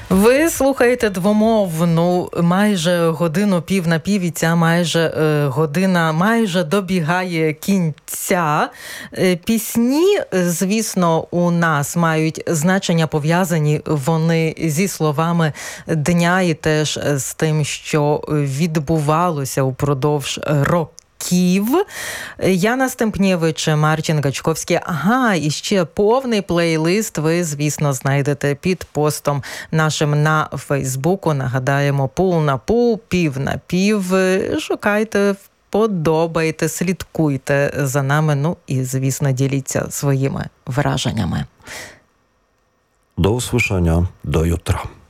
Ви слухаєте двомовну майже годину пів на пів, і ця година майже добігає кінця. Пісні, звісно, у нас мають значення, пов'язані вони зі словами дня і теж з тим, що відбувалося упродовж років. Яна Стемпнєвич, Марчин Гачковський. І ще повний плейлист ви, звісно, знайдете під постом нашим на Фейсбуку. Нагадаємо, пул на пул, пів на пів. Шукайте, подобайте, слідкуйте за нами. І, звісно, діліться своїми враженнями. До usłyszenia, do jutra.